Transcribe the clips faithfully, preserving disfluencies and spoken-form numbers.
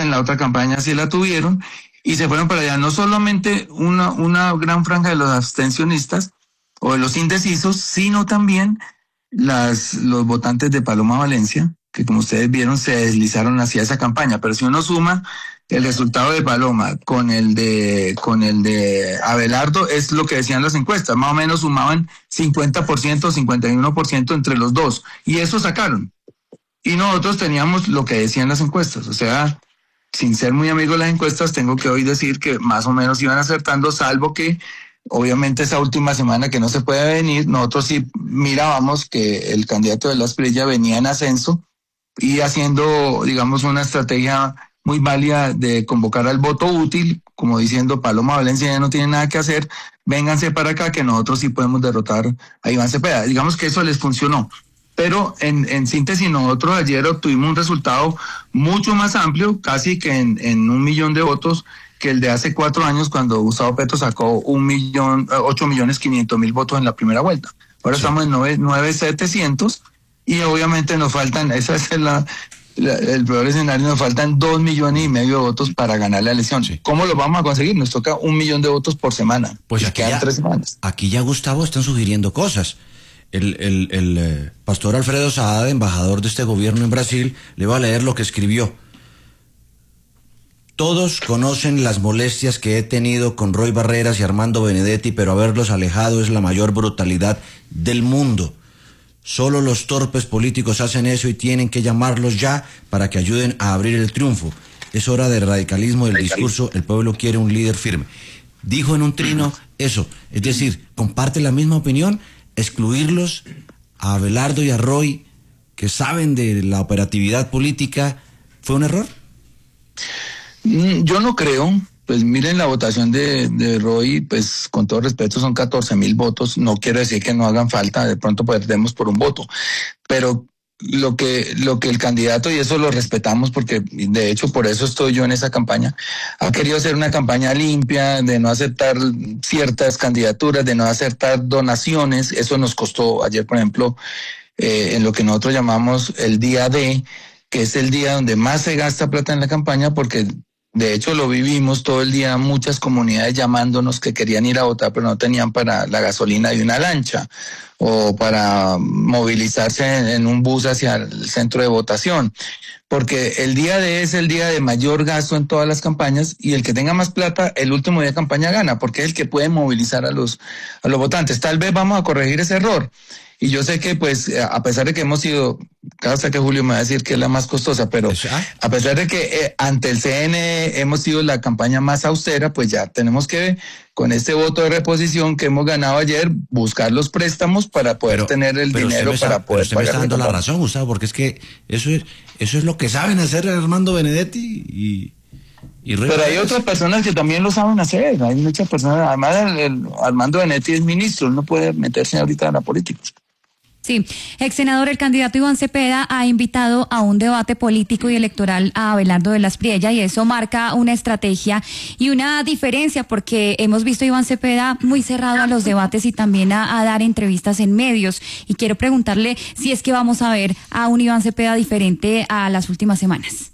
en la otra campaña sí la tuvieron, y se fueron para allá. No solamente una, una gran franja de los abstencionistas o de los indecisos, sino también las, los votantes de Paloma Valencia, que como ustedes vieron se deslizaron hacia esa campaña. Pero si uno suma el resultado de Paloma con el de con el de Abelardo, es lo que decían las encuestas, más o menos sumaban cincuenta por ciento, cincuenta y uno por ciento entre los dos, y eso sacaron. Y nosotros teníamos lo que decían las encuestas, o sea, sin ser muy amigo de las encuestas, tengo que hoy decir que más o menos iban acertando, salvo que obviamente esa última semana que no se puede venir, nosotros sí mirábamos que el candidato de la Espriella venía en ascenso y haciendo, digamos, una estrategia muy válida de convocar al voto útil, como diciendo, Paloma Valencia ya no tiene nada que hacer, vénganse para acá que nosotros sí podemos derrotar a Iván Cepeda. Digamos que eso les funcionó. Pero en, en síntesis, nosotros ayer obtuvimos un resultado mucho más amplio, casi que en, en un millón de votos, que el de hace cuatro años cuando Gustavo Petro sacó un millón, ocho millones quinientos mil votos en la primera vuelta. Ahora sí. Estamos en nueve, nueve setecientos y obviamente nos faltan, esa es la, la, el peor escenario, nos faltan dos millones y medio de votos para ganar la elección. Sí. ¿Cómo lo vamos a conseguir? Nos toca un millón de votos por semana. Pues aquí ya, tres semanas. Aquí ya, Gustavo, están sugiriendo cosas. El, el, el eh, pastor Alfredo Saada, embajador de este gobierno en Brasil, le va a leer lo que escribió. Todos conocen las molestias que he tenido con Roy Barreras y Armando Benedetti, pero haberlos alejado es la mayor brutalidad del mundo. Solo los torpes políticos hacen eso y tienen que llamarlos ya para que ayuden a abrir el triunfo. Es hora del radicalismo del discurso, el pueblo quiere un líder firme. Dijo en un trino eso, es decir, comparte la misma opinión. Excluirlos a Abelardo y a Roy, que saben de la operatividad política, ¿fue un error? Yo no creo. Pues miren la votación de, de Roy, pues con todo respeto son catorce mil votos, no quiero decir que no hagan falta, de pronto perdemos por un voto, pero lo que lo que el candidato, y eso lo respetamos porque de hecho por eso estoy yo en esa campaña, ha querido hacer una campaña limpia, de no aceptar ciertas candidaturas, de no aceptar donaciones. Eso nos costó ayer, por ejemplo, eh, en lo que nosotros llamamos el día D, que es el día donde más se gasta plata en la campaña, porque de hecho lo vivimos todo el día, muchas comunidades llamándonos que querían ir a votar pero no tenían para la gasolina de una lancha o para movilizarse en, en un bus hacia el centro de votación, porque el día D es el día de mayor gasto en todas las campañas y el que tenga más plata el último día de campaña gana, porque es el que puede movilizar a los, a los votantes. Tal vez vamos a corregir ese error. Y yo sé que, pues, a pesar de que hemos sido, hasta que Julio me va a decir que es la más costosa, pero a pesar de que eh, ante el C N E hemos sido la campaña más austera, pues ya tenemos que, con este voto de reposición que hemos ganado ayer, buscar los préstamos para poder pero, tener el dinero está, para poder pero usted pagar. Me está dando la razón, Gustavo, porque es que eso es, eso es lo que saben hacer Armando Benedetti y... Y pero hay otras personas que también lo saben hacer, hay muchas personas, además el, el Armando Benedetti es ministro, él no puede meterse ahorita en la política. Sí, ex senador, el candidato Iván Cepeda ha invitado a un debate político y electoral a Abelardo de la Espriella y eso marca una estrategia y una diferencia porque hemos visto a Iván Cepeda muy cerrado a los debates y también a, a dar entrevistas en medios y quiero preguntarle si es que vamos a ver a un Iván Cepeda diferente a las últimas semanas.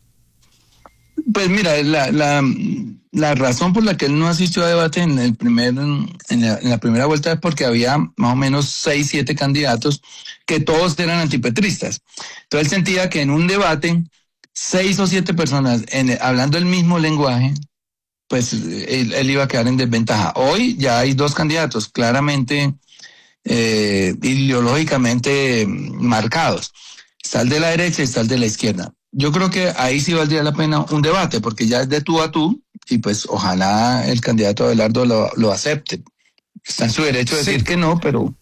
Pues mira, la, la, la razón por la que él no asistió a debate en el primer, en la, en la primera vuelta es porque había más o menos seis, siete candidatos que todos eran antipetristas. Entonces él sentía que en un debate, seis o siete personas en, hablando el mismo lenguaje, pues él, él iba a quedar en desventaja. Hoy ya hay dos candidatos claramente eh, ideológicamente marcados. Está el de la derecha y está el de la izquierda. Yo creo que ahí sí valdría la pena un debate, porque ya es de tú a tú, y pues ojalá el candidato Abelardo lo, lo acepte. Está en su derecho de sí. decir que no, pero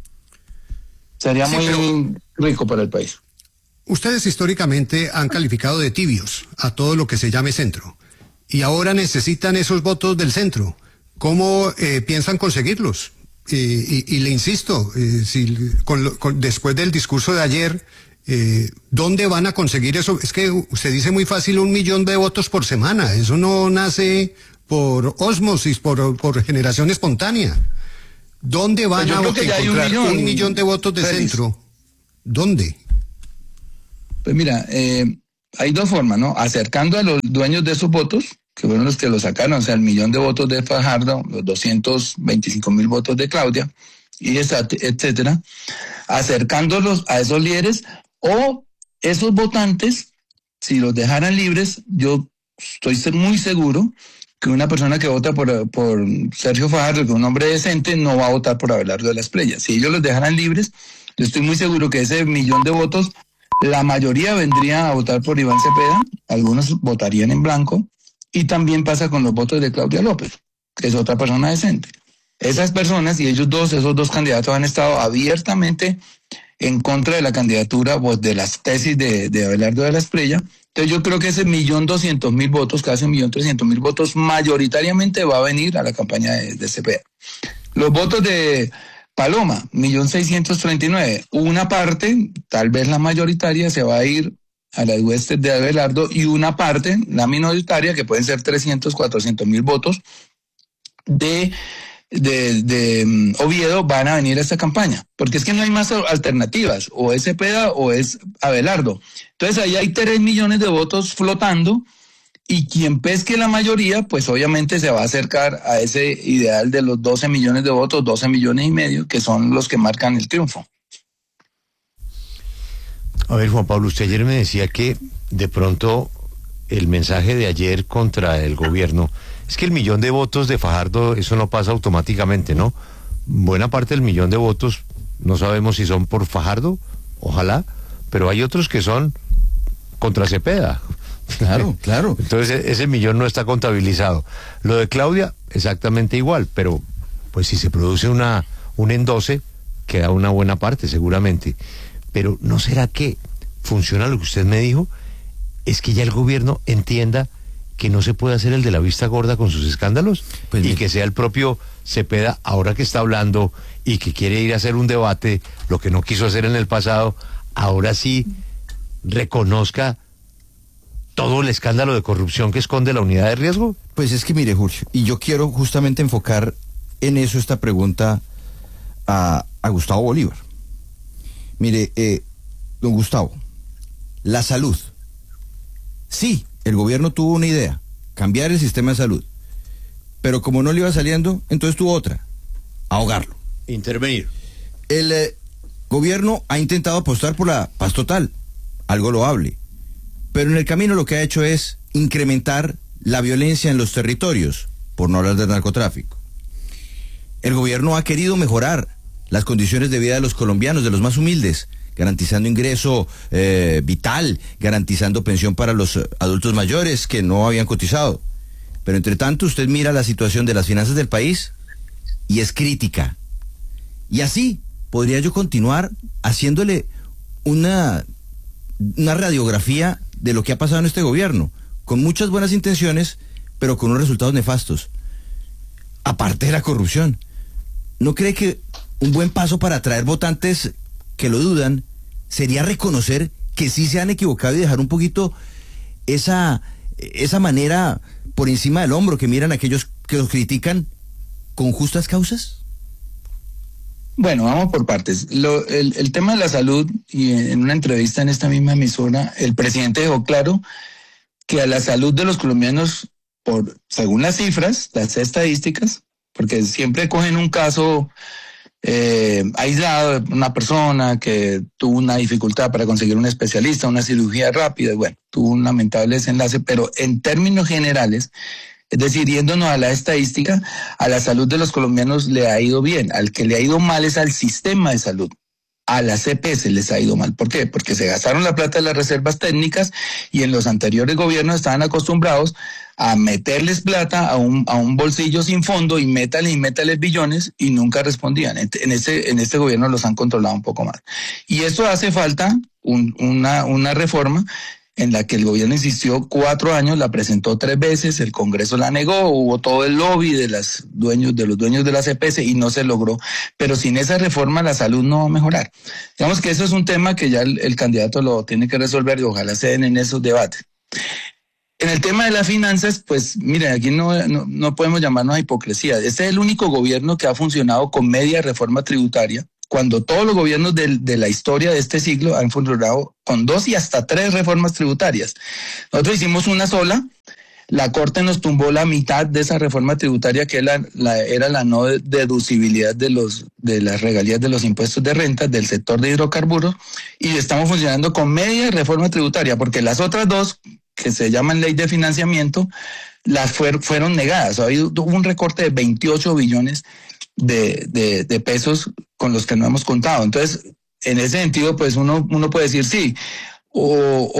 sería sí, muy pero rico para el país. Ustedes históricamente han calificado de tibios a todo lo que se llame centro, y ahora necesitan esos votos del centro. ¿Cómo eh, piensan conseguirlos? Eh, y, y le insisto, eh, si, con, con, después del discurso de ayer... Eh, ¿dónde van a conseguir eso? Es que usted dice muy fácil un millón de votos por semana, eso no nace por ósmosis, por, por generación espontánea. ¿Dónde van pues a encontrar un millón, un millón de votos de Félix. Centro? ¿Dónde? Pues mira, eh, hay dos formas, ¿no? Acercando a los dueños de esos votos, que fueron los que lo sacaron, o sea, el millón de votos de Fajardo, los doscientos veinticinco mil votos de Claudia, y etcétera, acercándolos a esos líderes, o esos votantes, si los dejaran libres, yo estoy muy seguro que una persona que vota por, por Sergio Fajardo, que es un hombre decente, no va a votar por Abelardo de la Espriella. Si ellos los dejaran libres, yo estoy muy seguro que ese millón de votos, la mayoría vendría a votar por Iván Cepeda, algunos votarían en blanco, y también pasa con los votos de Claudia López, que es otra persona decente. Esas personas y ellos dos, esos dos candidatos han estado abiertamente en contra de la candidatura, pues, de las tesis de, de Abelardo de la Espriella. Entonces yo creo que ese millón doscientos mil votos, casi un millón trescientos mil votos, mayoritariamente va a venir a la campaña de, de Cepeda. Los votos de Paloma, millón seiscientos treinta y nueve, una parte, tal vez la mayoritaria, se va a ir a las huestes de Abelardo, y una parte, la minoritaria, que pueden ser trescientos, cuatrocientos mil votos, de... De, de um, Oviedo, van a venir a esta campaña, porque es que no hay más alternativas, o es Cepeda o es Abelardo. Entonces ahí hay tres millones de votos flotando, y quien pesque la mayoría, pues obviamente se va a acercar a ese ideal de los doce millones de votos, doce millones y medio, que son los que marcan el triunfo. A ver, Juan Pablo, usted ayer me decía que de pronto el mensaje de ayer contra el gobierno es que el millón de votos de Fajardo, eso no pasa automáticamente, ¿no? Buena parte del millón de votos, no sabemos si son por Fajardo, ojalá, pero hay otros que son contra Cepeda. Claro, claro. Entonces ese millón no está contabilizado. Lo de Claudia, exactamente igual, pero pues si se produce una un endose, queda una buena parte seguramente. Pero ¿no será que funciona lo que usted me dijo? Es que ya el gobierno entienda que no se puede hacer el de la vista gorda con sus escándalos, pues, y que sea el propio Cepeda, ahora que está hablando y que quiere ir a hacer un debate, lo que no quiso hacer en el pasado, ahora sí reconozca todo el escándalo de corrupción que esconde la unidad de riesgo. Pues es que mire, Julio, y yo quiero justamente enfocar en eso esta pregunta a, a Gustavo Bolívar. Mire, eh, don Gustavo, la salud. Sí, el gobierno tuvo una idea, cambiar el sistema de salud. Pero como no le iba saliendo, entonces tuvo otra, ahogarlo. Intervenir. El eh, gobierno ha intentado apostar por la paz total, algo loable. Pero en el camino lo que ha hecho es incrementar la violencia en los territorios, por no hablar del narcotráfico. El gobierno ha querido mejorar las condiciones de vida de los colombianos, de los más humildes, garantizando ingreso eh, vital, garantizando pensión para los adultos mayores que no habían cotizado. Pero entre tanto usted mira la situación de las finanzas del país y es crítica. Y así podría yo continuar haciéndole una, una radiografía de lo que ha pasado en este gobierno, con muchas buenas intenciones, pero con unos resultados nefastos. Aparte de la corrupción, ¿no cree que un buen paso para atraer votantes que lo dudan sería reconocer que sí se han equivocado y dejar un poquito esa, esa manera por encima del hombro que miran a aquellos que los critican con justas causas? Bueno, vamos por partes. Lo, el, el tema de la salud, y en una entrevista en esta misma emisora, el presidente dejó claro que a la salud de los colombianos, por según las cifras, las estadísticas, porque siempre cogen un caso eh, aislado de una persona que tuvo una dificultad para conseguir un especialista, una cirugía rápida, y bueno, tuvo un lamentable desenlace, pero en términos generales, es decir, yéndonos a la estadística, a la salud de los colombianos le ha ido bien. Al que le ha ido mal es al sistema de salud. A las E P S les ha ido mal. ¿Por qué? Porque se gastaron la plata de las reservas técnicas y en los anteriores gobiernos estaban acostumbrados a meterles plata a un, a un bolsillo sin fondo y métale y métale billones y nunca respondían. En este, en este gobierno los han controlado un poco más. Y esto hace falta un, una, una reforma en la que el gobierno insistió cuatro años, la presentó tres veces, el Congreso la negó, hubo todo el lobby de las dueños, de los dueños de las E P S y no se logró. Pero sin esa reforma la salud no va a mejorar. Digamos que eso es un tema que ya el, el candidato lo tiene que resolver y ojalá se den en esos debates. En el tema de las finanzas, pues miren, aquí no, no, no podemos llamarnos a hipocresía. Este es el único gobierno que ha funcionado con media reforma tributaria cuando todos los gobiernos de, de la historia de este siglo han funcionado con dos y hasta tres reformas tributarias. Nosotros hicimos una sola. La Corte nos tumbó la mitad de esa reforma tributaria, que era la, era la no deducibilidad de los de las regalías de los impuestos de renta del sector de hidrocarburos, y estamos funcionando con media reforma tributaria, porque las otras dos, que se llaman ley de financiamiento, las fuer, fueron negadas. Ha habido un recorte de veintiocho billones de, de, de pesos con los que no hemos contado. Entonces, en ese sentido, pues uno, uno puede decir sí, o,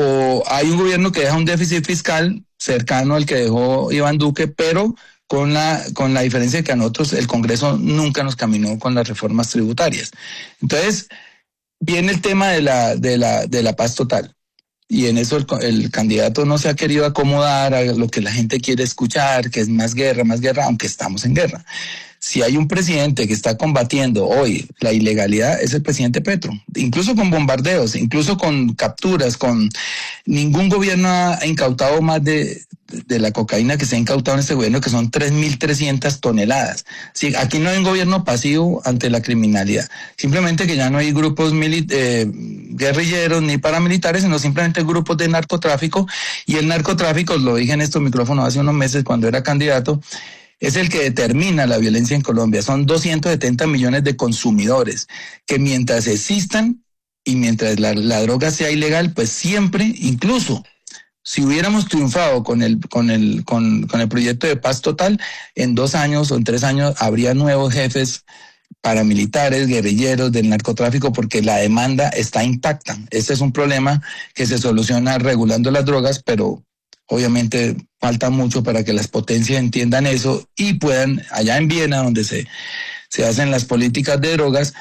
o hay un gobierno que deja un déficit fiscal cercano al que dejó Iván Duque, pero con la con la diferencia de que a nosotros el Congreso nunca nos caminó con las reformas tributarias. Entonces, viene el tema de la de la de la paz total. Y en eso el, el candidato no se ha querido acomodar a lo que la gente quiere escuchar, que es más guerra, más guerra, aunque estamos en guerra. Si hay un presidente que está combatiendo hoy la ilegalidad, es el presidente Petro, incluso con bombardeos, incluso con capturas, con ningún gobierno ha incautado más de, de la cocaína que se ha incautado en este gobierno, que son tres mil trescientas toneladas. Sí, aquí no hay un gobierno pasivo ante la criminalidad, simplemente que ya no hay grupos mili- eh, guerrilleros ni paramilitares, sino simplemente grupos de narcotráfico, y el narcotráfico, lo dije en estos micrófonos hace unos meses cuando era candidato, es el que determina la violencia en Colombia. Son doscientos setenta millones de consumidores que mientras existan y mientras la, la droga sea ilegal, pues siempre, incluso si hubiéramos triunfado con el, con el, con, con el proyecto de paz total, en dos años o en tres años habría nuevos jefes paramilitares, guerrilleros del narcotráfico, porque la demanda está intacta. Este es un problema que se soluciona regulando las drogas, pero obviamente falta mucho para que las potencias entiendan eso y puedan, allá en Viena, donde se, se hacen las políticas de drogas,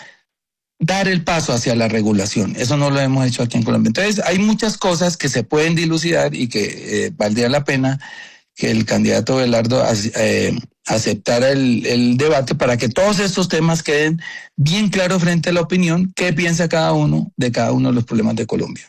dar el paso hacia la regulación. Eso no lo hemos hecho aquí en Colombia. Entonces, hay muchas cosas que se pueden dilucidar y que eh, valdría la pena que el candidato Belardo eh, aceptara el, el debate para que todos estos temas queden bien claros frente a la opinión, qué piensa cada uno de cada uno de los problemas de Colombia.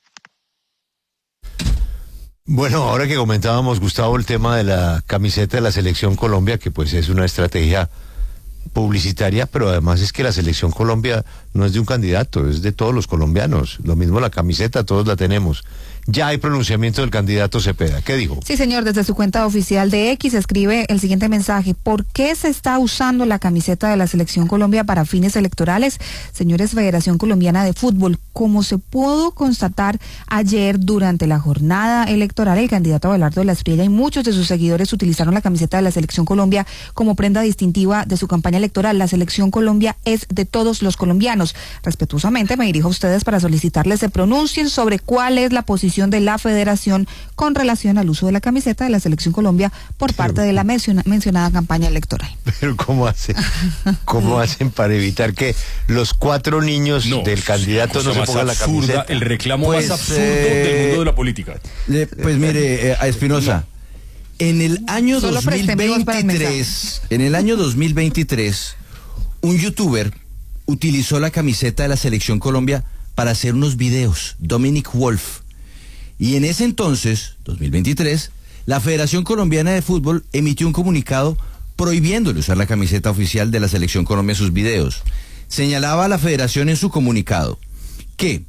Bueno, ahora que comentábamos, Gustavo, el tema de la camiseta de la Selección Colombia, que pues es una estrategia publicitaria, pero además es que la Selección Colombia no es de un candidato, es de todos los colombianos. Lo mismo la camiseta, todos la tenemos. Ya hay pronunciamiento del candidato Cepeda. ¿Qué dijo? Sí, señor, desde su cuenta oficial de X escribe el siguiente mensaje: ¿por qué se está usando la camiseta de la Selección Colombia para fines electorales? Señores, Federación Colombiana de Fútbol, como se pudo constatar ayer durante la jornada electoral, el candidato Abelardo de la Espriella y muchos de sus seguidores utilizaron la camiseta de la Selección Colombia como prenda distintiva de su campaña electoral. La Selección Colombia es de todos los colombianos. Respetuosamente me dirijo a ustedes para solicitarles se pronuncien sobre cuál es la posición de la Federación con relación al uso de la camiseta de la Selección Colombia por Pero, parte de la menciona, mencionada campaña electoral. Pero ¿cómo hacen? ¿Cómo hacen para evitar que los cuatro niños no, del candidato no se pongan la camiseta? El reclamo Pues, más absurdo eh, del mundo de la política. Eh, pues mire, eh, a Espinosa, en el año Solo dos mil prestemos para el veintitrés, en el año dos mil veintitrés, un youtuber utilizó la camiseta de la Selección Colombia para hacer unos videos, Dominic Wolf. Y en ese entonces, dos mil veintitrés, la Federación Colombiana de Fútbol emitió un comunicado prohibiéndole usar la camiseta oficial de la Selección Colombia en sus videos. Señalaba a la Federación en su comunicado que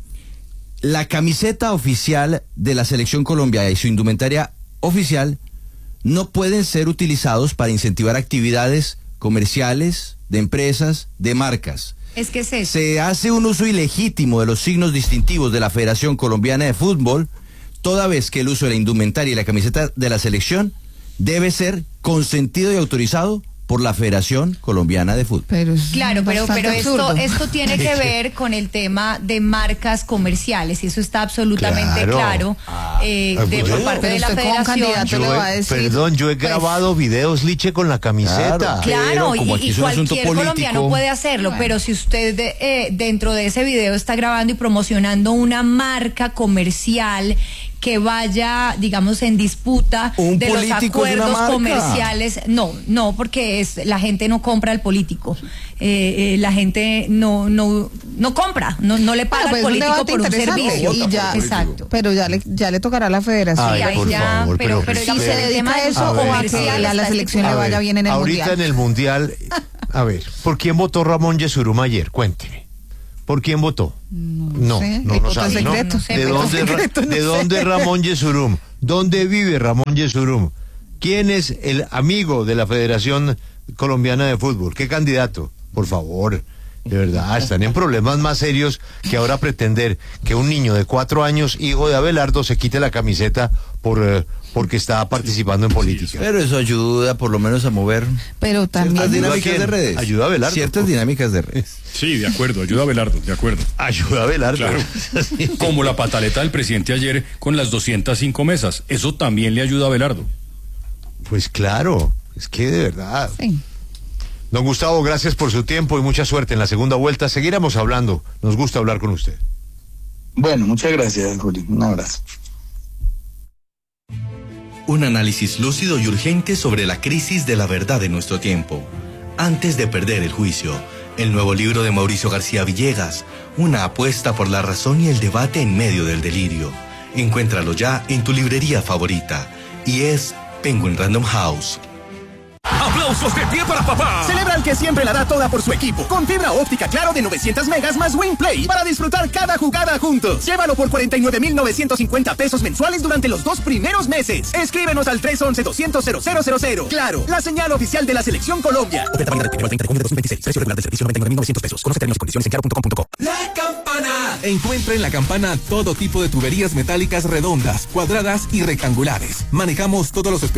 la camiseta oficial de la Selección Colombia y su indumentaria oficial no pueden ser utilizados para incentivar actividades comerciales, de empresas, de marcas. Es que es eso. Se hace un uso ilegítimo de los signos distintivos de la Federación Colombiana de Fútbol, toda vez que el uso de la indumentaria y la camiseta de la selección debe ser consentido y autorizado por la Federación Colombiana de Fútbol. Pero Claro, pero, pero esto, absurdo. esto tiene que ver con el tema de marcas comerciales y eso está absolutamente Claro. claro eh, Ah, de, pues por yo- parte pero de la usted como Federación. candidato Yo le he- va a decir, perdón, yo he pues, grabado videos, Liche, con la camiseta. Claro. Claro, Pero y, como aquí y es un asunto cualquier político, colombiano puede hacerlo, bueno. pero si usted de- eh, dentro de ese video está grabando y promocionando una marca comercial que vaya, digamos, en disputa Un de los político es una acuerdos marca. comerciales, no, no, porque es la gente no compra al político, eh, eh, la gente no no no compra, no no le paga Bueno, al pues, un político debate por un interesante, servicio, y ya- exacto. pero ya le, ya le tocará a la Federación. Ay, Sí, ahí por ya, favor, pero, pero pero si digamos, se el tema dedica a del eso A o ver, a que comercial a la está selección le A vaya ver, bien en el ahorita mundial. en el mundial A ver, ¿por quién votó Ramón Yesurum ayer? Cuénteme. ¿Por quién votó? No, No, sé. no, El no voto sabe, ¿no? secreto. ¿De El voto dónde, secreto, no ¿de sé. dónde es Ramón Yesurum? ¿Dónde vive Ramón Yesurum? ¿Quién es el amigo de la Federación Colombiana de Fútbol? ¿Qué candidato? Por favor, de verdad, están en problemas más serios que ahora pretender que un niño de cuatro años, hijo de Abelardo, se quite la camiseta por eh, porque está participando en política. Pero eso ayuda por lo menos a mover Pero ciertas también... dinámicas de redes. Ayuda a Abelardo. Ciertas dinámicas de redes. Sí, de acuerdo, ayuda a Abelardo, de acuerdo. Ayuda a Abelardo. Claro. Como la pataleta del presidente ayer con las doscientas cinco mesas. Eso también le ayuda a Abelardo. Pues claro, es que de verdad. Sí. Don Gustavo, gracias por su tiempo y mucha suerte en la segunda vuelta. Seguiremos hablando. Nos gusta hablar con usted. Bueno, muchas gracias, Juli. Un abrazo. Un análisis lúcido y urgente sobre la crisis de la verdad de nuestro tiempo. Antes de perder el juicio, el nuevo libro de Mauricio García Villegas, una apuesta por la razón y el debate en medio del delirio. Encuéntralo ya en tu librería favorita. Y es Penguin Random House. ¡Aplausos de pie para papá! Celebra el que siempre la da toda por su equipo. Con fibra óptica Claro de novecientos megas más WinPlay para disfrutar cada jugada juntos. Llévalo por cuarenta y nueve mil novecientos cincuenta pesos mensuales durante los dos primeros meses. Escríbenos al tres once, doscientos, cero cero cero cero. Claro, la señal oficial de la Selección Colombia. Oferta válida del primero al treinta de junio de dos mil veintiséis. Precio regular del servicio noventa y nueve mil novecientos pesos. Conoce términos y condiciones en claro punto com punto co. La Campana. Encuentra en La Campana todo tipo de tuberías metálicas redondas, cuadradas y rectangulares. Manejamos todos los